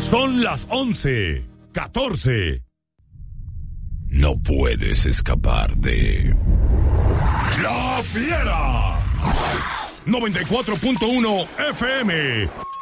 Son las 11:14. No puedes escapar de La Fiera. 94.1 FM.